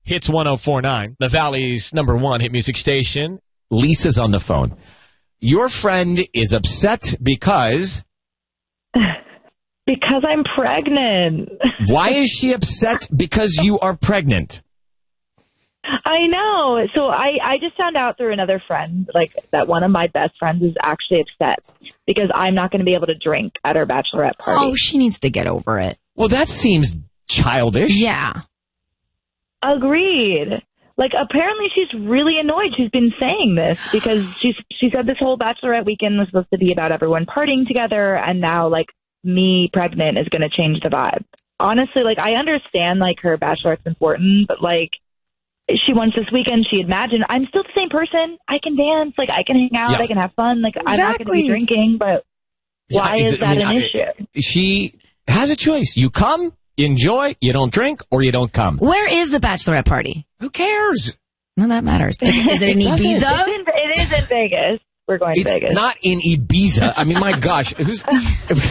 Hits 104.9, the Valley's #1 hit music station. Lisa's on the phone. Your friend is upset because... Because I'm pregnant. Why is she upset? Because you are pregnant. I know. So I just found out through another friend, like, that one of my best friends is actually upset because I'm not going to be able to drink at her bachelorette party. Oh, she needs to get over it. Well, that seems childish. Yeah. Agreed. Like, apparently she's really annoyed. She's been saying this because she said this whole bachelorette weekend was supposed to be about everyone partying together, and now, like, me pregnant is going to change the vibe. Honestly, like, I understand, like, her bachelorette's important, but, like, she wants this weekend. She imagined I'm still the same person. I can dance. Like, I can hang out. Yeah. I can have fun. Like, I'm not going to be drinking, but why is that an issue? She has a choice. You come, you enjoy, you don't drink, or you don't come. Where is the bachelorette party? Who cares? None that matters. Is it in Ibiza? It is in Vegas. We're going to Vegas. It's not in Ibiza. I mean, my gosh, who's going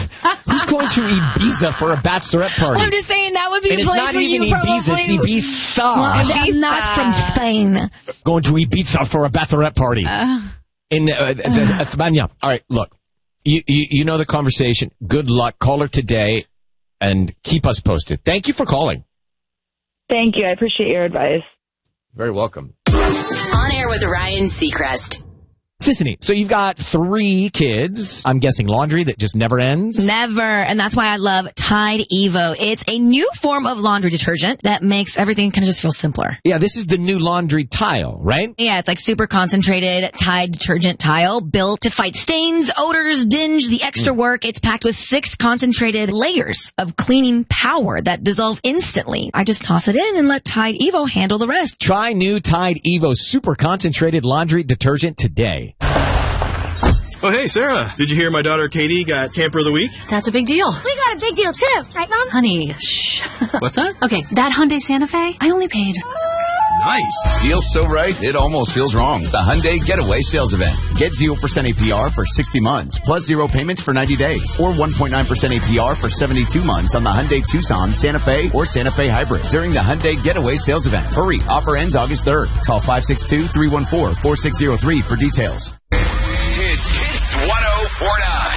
to Ibiza for a bachelorette party? I'm just saying that would be And a it's place not where even you Ibiza, probably... it's Ibiza. Well, I'm not from Spain. Going to Ibiza for a bachelorette party. In España. All right, look, you know the conversation. Good luck. Call her today and keep us posted. Thank you for calling. Thank you. I appreciate your advice. Very welcome. On air with Ryan Seacrest. Sissany, so you've got 3 kids. I'm guessing laundry that just never ends? Never. And that's why I love Tide Evo. It's a new form of laundry detergent that makes everything kind of just feel simpler. Yeah, this is the new laundry tile, right? Yeah, it's like super concentrated Tide detergent tile built to fight stains, odors, dinge, the extra work. It's packed with 6 concentrated layers of cleaning power that dissolve instantly. I just toss it in and let Tide Evo handle the rest. Try new Tide Evo super concentrated laundry detergent today. Oh, hey, Sarah. Did you hear my daughter Katie got Camper of the Week? That's a big deal. We got a big deal, too. Right, Mom? Honey, shh. What's that? Okay, that Hyundai Santa Fe, I only paid... Nice. Deal so right, it almost feels wrong. The Hyundai Getaway Sales Event. Get 0% APR for 60 months, plus 0 payments for 90 days, or 1.9% APR for 72 months on the Hyundai Tucson, Santa Fe, or Santa Fe Hybrid during the Hyundai Getaway Sales Event. Hurry, offer ends August 3rd. Call 562-314-4603 for details. It's Hits 104.9.